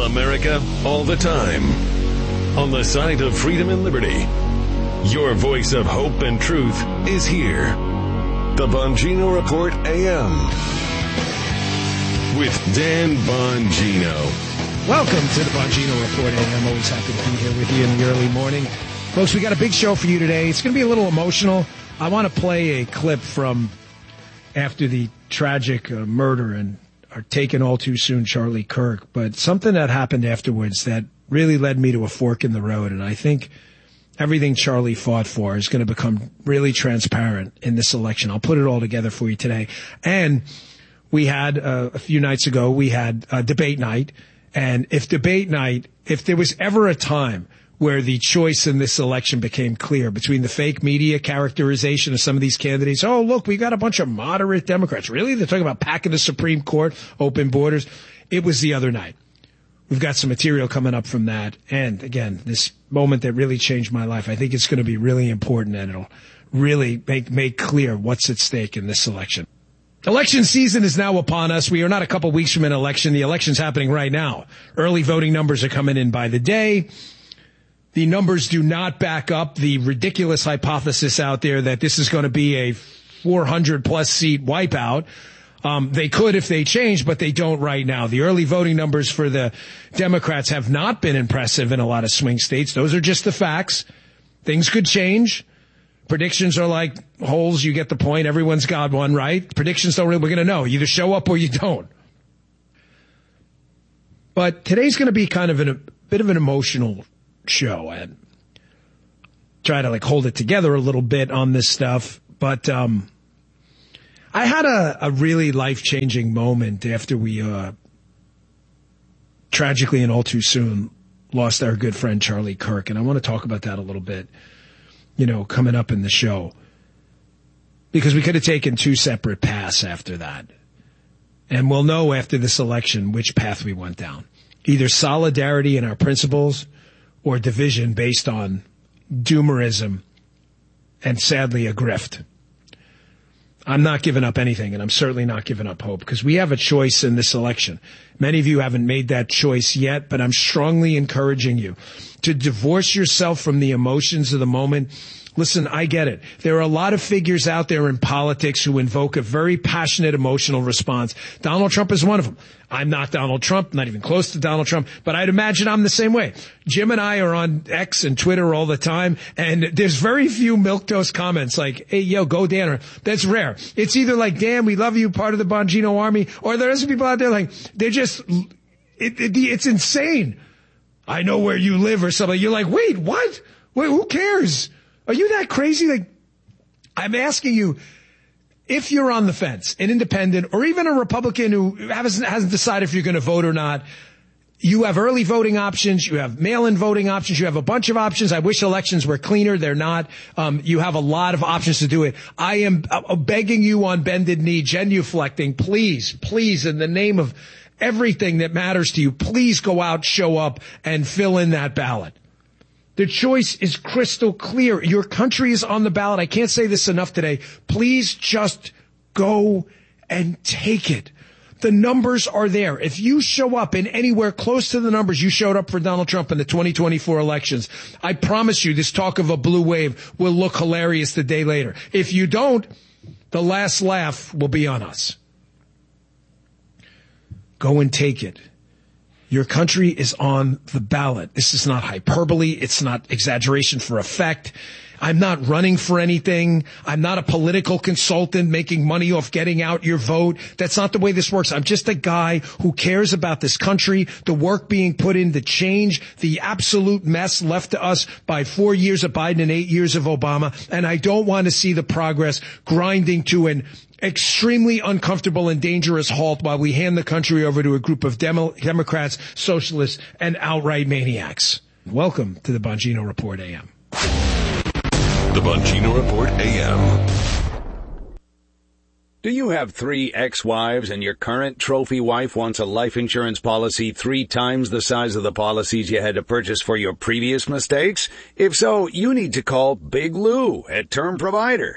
All America, all the time. On the side of freedom and liberty. Your voice of hope and truth is here. The Bongino Report AM. With Dan Bongino. Welcome to the Bongino Report AM. Always happy to be here with you in the early morning. Folks, we got a big show for you today. It's going to be a little emotional. I want to play a clip from after the tragic murder and are taken all too soon, Charlie Kirk, but something that happened afterwards that really led me to a fork in the road, and I think everything Charlie fought for is going to become really transparent in this election. I'll put it all together for you today. And we had, a few nights ago, we had debate night, and if there was ever a time where the choice in this election became clear between the fake media characterization of some of these candidates. Oh, look, we got a bunch of moderate Democrats. Really? They're talking about packing the Supreme Court, open borders. It was the other night. We've got some material coming up from that. And again, this moment that really changed my life, I think it's going to be really important, and it'll really make clear what's at stake in this election. Election season is now upon us. We are not a couple weeks from an election. The election's happening right now. Early voting numbers are coming in by the day. The numbers do not back up the ridiculous hypothesis out there that this is going to be a 400-plus seat wipeout. They could if they change, but they don't right now. The early voting numbers for the Democrats have not been impressive in a lot of swing states. Those are just the facts. Things could change. Predictions are like holes. You get the point. Everyone's got one, right? Predictions don't really, we're going to know. You either show up or you don't. But today's going to be kind of a bit of an emotional show, and try to hold it together a little bit on this stuff. But I had a really life-changing moment after we tragically and all too soon lost our good friend Charlie Kirk, and I want to talk about that a little bit, coming up in the show, because we could have taken two separate paths after that, and we'll know after this election which path we went down. Either solidarity in our principles or division based on doomerism and, sadly, a grift. I'm not giving up anything, and I'm certainly not giving up hope, because we have a choice in this election. Many of you haven't made that choice yet, but I'm strongly encouraging you to divorce yourself from the emotions of the moment. Listen, I get it. There are a lot of figures out there in politics who invoke a very passionate emotional response. Donald Trump is one of them. I'm not Donald Trump, not even close to Donald Trump, but I'd imagine I'm the same way. Jim and I are on X and Twitter all the time, and there's very few milquetoast comments like, hey, yo, go Dan. That's rare. It's either like, Dan, we love you, part of the Bongino army, or there's people out there they're just, it's insane. I know where you live or something. You're like, wait, what? Wait, who cares? Are you that crazy? I'm asking you, if you're on the fence, an independent or even a Republican who hasn't decided if you're going to vote or not, you have early voting options. You have mail-in voting options. You have a bunch of options. I wish elections were cleaner. They're not. You have a lot of options to do it. I am begging you on bended knee, genuflecting, please, in the name of everything that matters to you, please go out, show up, and fill in that ballot. The choice is crystal clear. Your country is on the ballot. I can't say this enough today. Please just go and take it. The numbers are there. If you show up in anywhere close to the numbers you showed up for Donald Trump in the 2024 elections, I promise you this talk of a blue wave will look hilarious the day later. If you don't, the last laugh will be on us. Go and take it. Your country is on the ballot. This is not hyperbole. It's not exaggeration for effect. I'm not running for anything. I'm not a political consultant making money off getting out your vote. That's not the way this works. I'm just a guy who cares about this country, the work being put in to change the absolute mess left to us by 4 years of Biden and 8 years of Obama. And I don't want to see the progress grinding to an extremely uncomfortable and dangerous halt while we hand the country over to a group of Democrats, socialists, and outright maniacs. Welcome to the Bongino Report AM. The Bongino Report AM. Do you have 3 ex-wives and your current trophy wife wants a life insurance policy 3 times the size of the policies you had to purchase for your previous mistakes? If so, you need to call Big Lou at Term Provider,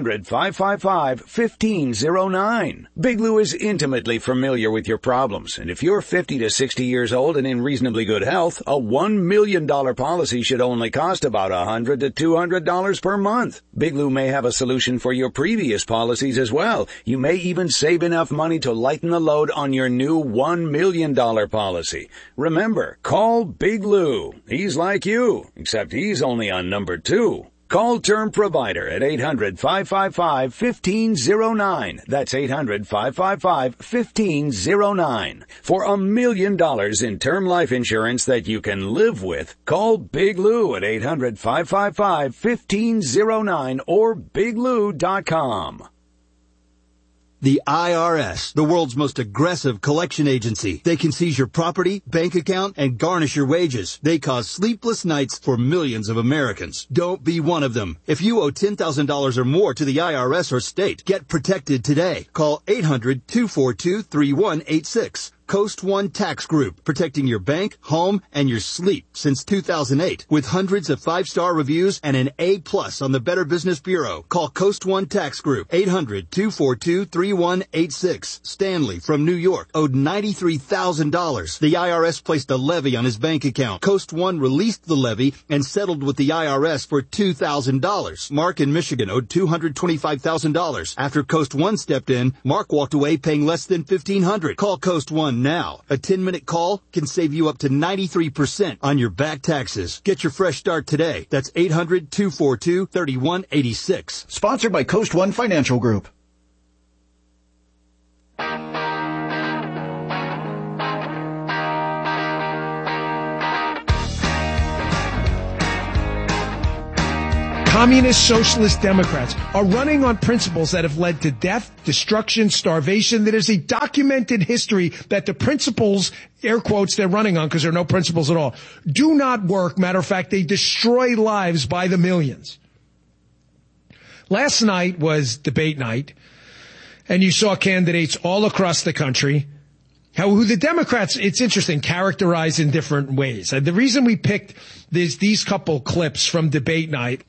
800-555-1509. Big Lou is intimately familiar with your problems, and if you're 50 to 60 years old and in reasonably good health, a $1 million policy should only cost about $100 to $200 per month. Big Lou may have a solution for your previous policies as well. You may even save enough money to lighten the load on your new $1 million policy. Remember, call Big Lou. He's like you, except he's only on number 2. Call Term Provider at 800-555-1509. That's 800-555-1509. For $1 million in term life insurance that you can live with, call Big Lou at 800-555-1509 or biglou.com. The IRS, the world's most aggressive collection agency. They can seize your property, bank account, and garnish your wages. They cause sleepless nights for millions of Americans. Don't be one of them. If you owe $10,000 or more to the IRS or state, get protected today. Call 800-242-3186. Coast One Tax Group, protecting your bank, home, and your sleep since 2008. With hundreds of 5-star reviews and an A+ on the Better Business Bureau. Call Coast One Tax Group, 800-242-3186. Stanley from New York owed $93,000. The IRS placed a levy on his bank account. Coast One released the levy and settled with the IRS for $2,000. Mark in Michigan owed $225,000. After Coast One stepped in, Mark walked away paying less than $1,500. Call Coast One now. A 10-minute call can save you up to 93% on your back taxes. Get your fresh start today. That's 800-242-3186. Sponsored by Coast One Financial Group. Communist Socialist Democrats are running on principles that have led to death, destruction, starvation. There is a documented history that the principles, air quotes, they're running on, because there are no principles at all, do not work. Matter of fact, they destroy lives by the millions. Last night was debate night, and you saw candidates all across the country who the Democrats, it's interesting, characterize in different ways. And the reason we picked these couple clips from debate night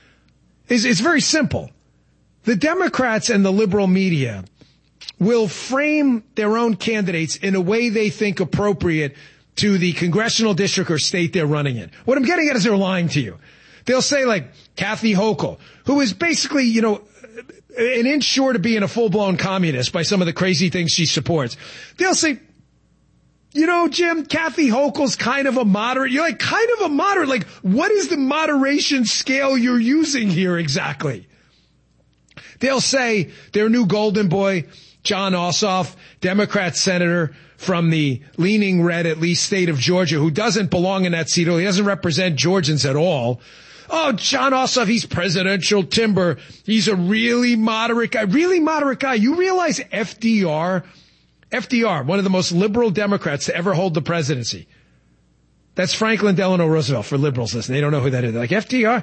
is very simple. The Democrats and the liberal media will frame their own candidates in a way they think appropriate to the congressional district or state they're running in. What I'm getting at is they're lying to you. They'll say, like, Kathy Hochul, who is basically, an inch short of being a full-blown communist by some of the crazy things she supports. They'll say, Jim, Kathy Hochul's kind of a moderate. You're like, kind of a moderate? Like, what is the moderation scale you're using here exactly? They'll say their new golden boy, Jon Ossoff, Democrat senator from the leaning red, at least, state of Georgia, who doesn't belong in that seat. He doesn't represent Georgians at all. Oh, Jon Ossoff, he's presidential timber. He's a really moderate guy. Really moderate guy. You realize FDR, one of the most liberal Democrats to ever hold the presidency. That's Franklin Delano Roosevelt for liberals. Listen, they don't know who that is. They're like, FDR?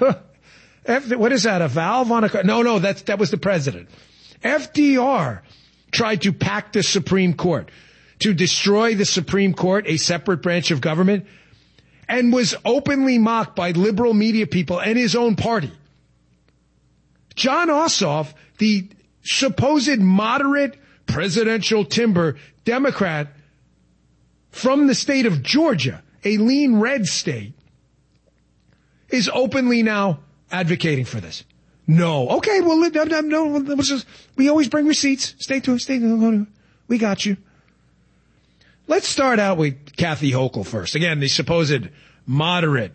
What is that, a valve on a car? No, that was the president. FDR tried to pack the Supreme Court, to destroy the Supreme Court, a separate branch of government, and was openly mocked by liberal media people and his own party. Jon Ossoff, the supposed moderate presidential timber Democrat from the state of Georgia, a lean red state, is openly now advocating for this. No. Okay, well, no, we always bring receipts. Stay tuned. We got you. Let's start out with Kathy Hochul first. Again, the supposed moderate,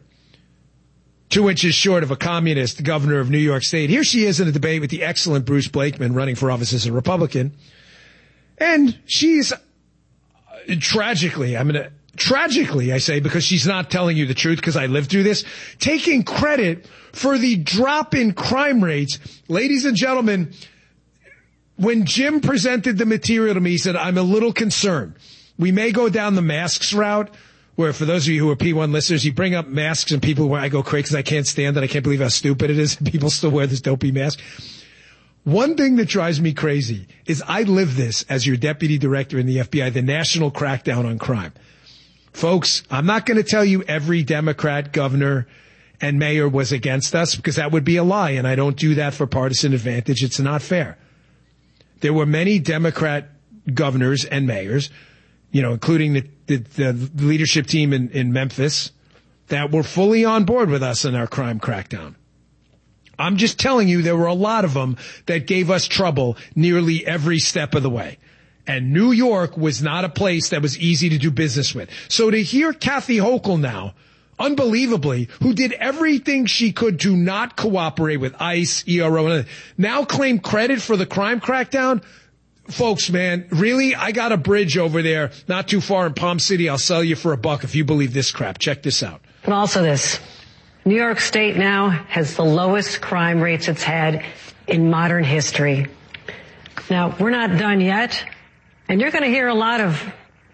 2 inches short of a communist governor of New York State. Here she is in a debate with the excellent Bruce Blakeman running for office as a Republican. And she's tragically, I say, because she's not telling you the truth, because I lived through this, taking credit for the drop in crime rates. Ladies and gentlemen, when Jim presented the material to me, he said, I'm a little concerned. We may go down the masks route, where for those of you who are P1 listeners, you bring up masks and people where I go crazy because I can't stand it. I can't believe how stupid it is. People still wear this dopey mask. One thing that drives me crazy is I live this as your deputy director in the FBI, the national crackdown on crime. Folks, I'm not going to tell you every Democrat governor and mayor was against us, because that would be a lie, and I don't do that for partisan advantage. It's not fair. There were many Democrat governors and mayors, including the leadership team in Memphis, that were fully on board with us in our crime crackdown. I'm just telling you, there were a lot of them that gave us trouble nearly every step of the way. And New York was not a place that was easy to do business with. So to hear Kathy Hochul now, unbelievably, who did everything she could to not cooperate with ICE, ERO, now claim credit for the crime crackdown, folks, man, really? I got a bridge over there not too far in Palm City. I'll sell you for $1 if you believe this crap. Check this out. And also this. New York State now has the lowest crime rates it's had in modern history. Now, we're not done yet, and you're going to hear a lot of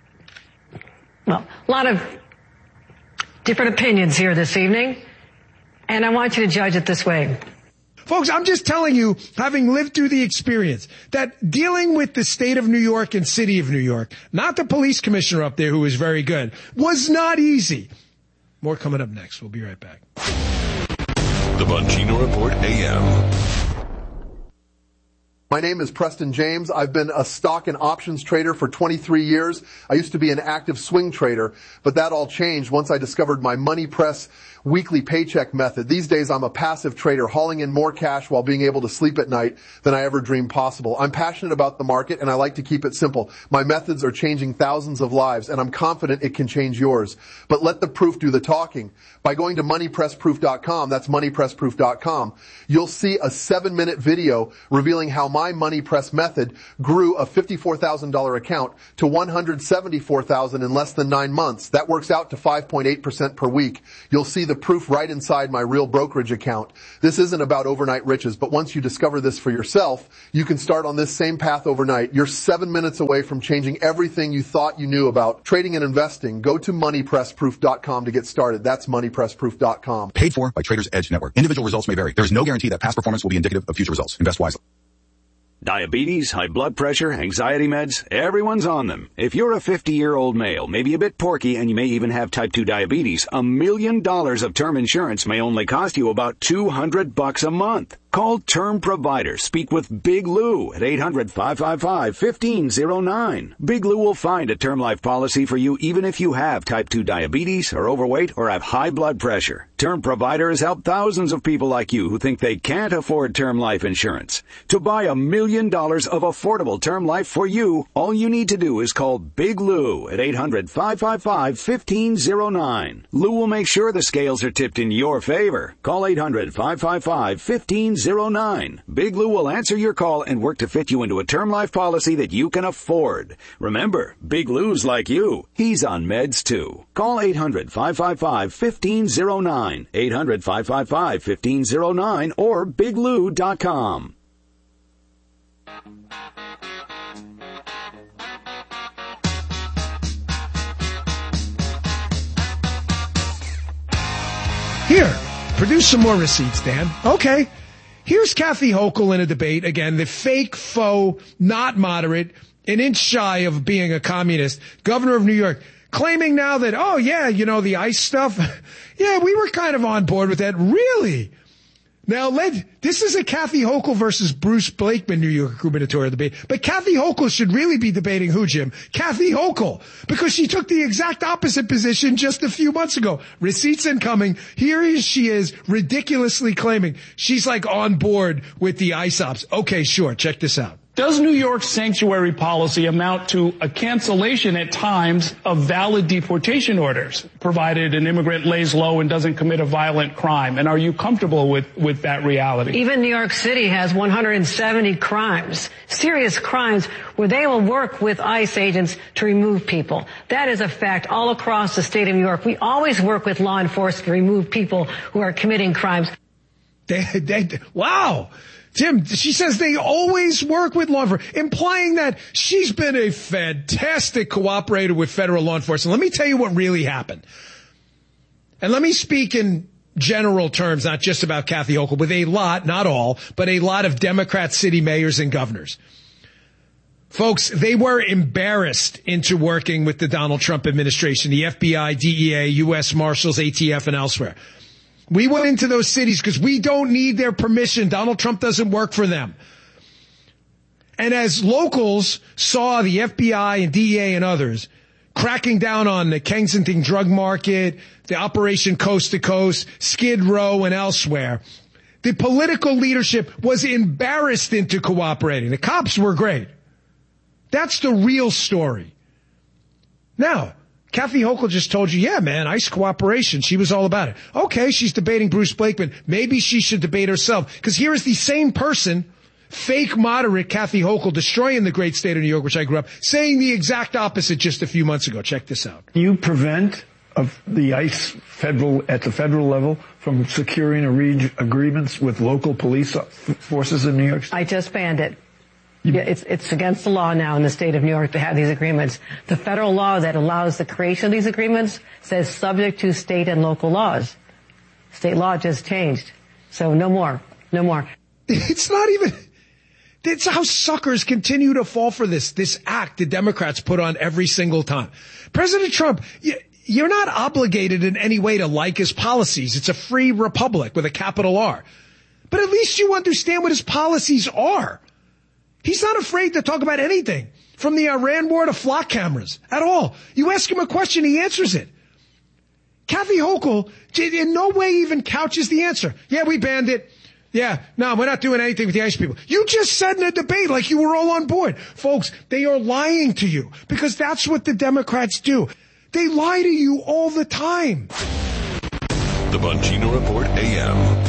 different opinions here this evening, and I want you to judge it this way. Folks, I'm just telling you, having lived through the experience, that dealing with the state of New York and city of New York, not the police commissioner up there who was very good, was not easy. More coming up next. We'll be right back. The Bongino Report AM. My name is Preston James. I've been a stock and options trader for 23 years. I used to be an active swing trader, but that all changed once I discovered my Money Press weekly paycheck method. These days I'm a passive trader, hauling in more cash while being able to sleep at night than I ever dreamed possible. I'm passionate about the market and I like to keep it simple. My methods are changing thousands of lives and I'm confident it can change yours. But let the proof do the talking. By going to moneypressproof.com, that's moneypressproof.com, you'll see a 7-minute video revealing how my Money Press method grew a $54,000 account to $174,000 in less than 9 months. That works out to 5.8% per week. You'll see the proof right inside my real brokerage account. This isn't about overnight riches, but once you discover this for yourself, you can start on this same path overnight. You're 7 minutes away from changing everything you thought you knew about trading and investing. Go to moneypressproof.com to get started. That's moneypressproof.com. Paid for by Traders Edge Network. Individual results may vary. There is no guarantee that past performance will be indicative of future results. Invest wisely. Diabetes, high blood pressure, anxiety meds, everyone's on them. If you're a 50-year-old male, maybe a bit porky, and you may even have type 2 diabetes, $1 million of term insurance may only cost you about $200 a month. Call Term Provider. Speak with Big Lou at 800-555-1509. Big Lou will find a term life policy for you even if you have type 2 diabetes, are overweight, or have high blood pressure. Term Provider has helped thousands of people like you who think they can't afford term life insurance. To buy $1 million of affordable term life for you, all you need to do is call Big Lou at 800-555-1509. Lou will make sure the scales are tipped in your favor. Call 800-555-1509. Big Lou will answer your call and work to fit you into a term life policy that you can afford. Remember, Big Lou's like you. He's on meds too. Call 800-555-1509, 800-555-1509, or biglou.com. Here, produce some more receipts, Dan. Okay. Here's Kathy Hochul in a debate. Again, the fake, faux, not moderate, an inch shy of being a communist, governor of New York, claiming now that, oh, yeah, the ICE stuff, yeah, we were kind of on board with that. Really? Now, this is a Kathy Hochul versus Bruce Blakeman New York gubernatorial debate. But Kathy Hochul should really be debating who, Jim? Kathy Hochul. Because she took the exact opposite position just a few months ago. Receipts incoming. Here she is ridiculously claiming she's like on board with the ICE ops. Okay, sure. Check this out. Does New York's sanctuary policy amount to a cancellation at times of valid deportation orders, provided an immigrant lays low and doesn't commit a violent crime? And are you comfortable with that reality? Even New York City has 170 crimes, serious crimes, where they will work with ICE agents to remove people. That is a fact all across the state of New York. We always work with law enforcement to remove people who are committing crimes. Wow. Jim, she says they always work with law enforcement, implying that she's been a fantastic cooperator with federal law enforcement. Let me tell you what really happened. And let me speak in general terms, not just about Kathy Hochul, with a lot, not all, but a lot of Democrat city mayors and governors. Folks, they were embarrassed into working with the Donald Trump administration, the FBI, DEA, U.S. Marshals, ATF, and elsewhere. We went into those cities because we don't need their permission. Donald Trump doesn't work for them. And as locals saw the FBI and DEA and others cracking down on the Kensington drug market, the Operation Coast to Coast, Skid Row, and elsewhere, the political leadership was embarrassed into cooperating. The cops were great. That's the real story. Now, Kathy Hochul just told you, yeah, man, ICE cooperation. She was all about it. Okay, she's debating Bruce Blakeman. Maybe she should debate herself. Because here is the same person, fake moderate Kathy Hochul, destroying the great state of New York, which I grew up, saying the exact opposite just a few months ago. Check this out. You prevent of the ICE at the federal level from securing agreements with local police forces in New York State? I just banned it. Yeah, it's against the law now in the state of New York to have these agreements. The federal law that allows the creation of these agreements says subject to state and local laws. State law just changed. So no more. No more. It's not even... It's how suckers continue to fall for this act the Democrats put on every single time. President Trump, you're not obligated in any way to like his policies. It's a free republic with a capital R. But at least you understand what his policies are. He's not afraid to talk about anything, from the Iran war to flock cameras, at all. You ask him a question, he answers it. Kathy Hochul in no way even couches the answer. Yeah, we banned it. Yeah, no, we're not doing anything with the ICE people. You just said in a debate like you were all on board. Folks, they are lying to you because that's what the Democrats do. They lie to you all the time. The Bongino Report AM.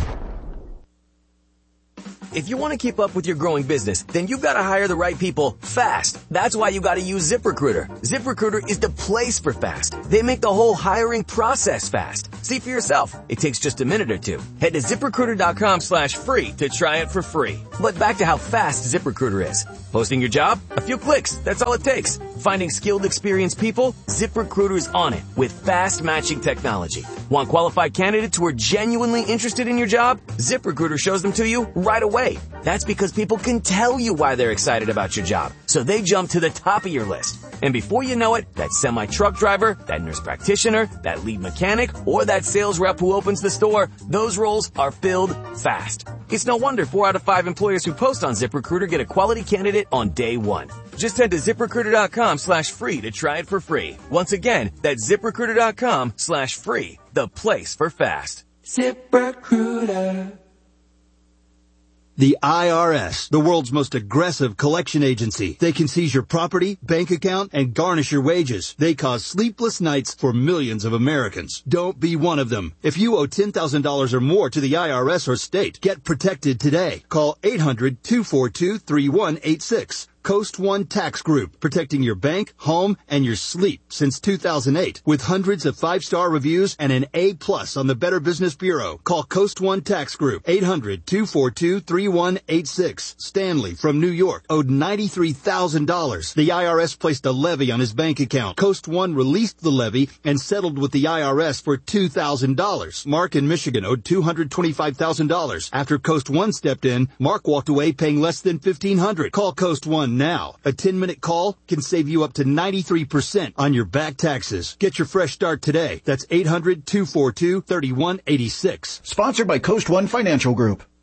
If you want to keep up with your growing business, then you've got to hire the right people fast. That's why you got to use ZipRecruiter. ZipRecruiter is the place for fast. They make the whole hiring process fast. See for yourself. It takes just a minute or two. Head to ZipRecruiter.com/free to try it for free. But back to how fast ZipRecruiter is. Posting your job? A few clicks. That's all it takes. Finding skilled, experienced people? ZipRecruiter's on it with fast matching technology. Want qualified candidates who are genuinely interested in your job? ZipRecruiter shows them to you right away. That's because people can tell you why they're excited about your job. So they jump to the top of your list. And before you know it, that semi-truck driver, that nurse practitioner, that lead mechanic, or that sales rep who opens the store, those roles are filled fast. It's no wonder 4 out of 5 employers who post on ZipRecruiter get a quality candidate on day one. Just head to ZipRecruiter.com/free to try it for free. Once again, that's ZipRecruiter.com/free. The place for fast. ZipRecruiter. The IRS, the world's most aggressive collection agency. They can seize your property, bank account, and garnish your wages. They cause sleepless nights for millions of Americans. Don't be one of them. If you owe $10,000 or more to the IRS or state, get protected today. Call 800-242-3186. Coast One Tax Group, protecting your bank, home, and your sleep since 2008. With hundreds of 5-star reviews and an A+ on the Better Business Bureau. Call Coast One Tax Group, 800-242-3186. Stanley from New York owed $93,000. The IRS placed a levy on his bank account. Coast One released the levy and settled with the IRS for $2,000. Mark in Michigan owed $225,000. After Coast One stepped in, Mark walked away paying less than $1,500. Call Coast One now. A 10-minute call can save you up to 93% on your back taxes. Get your fresh start today. That's 800-242-3186. Sponsored by Coast One Financial Group.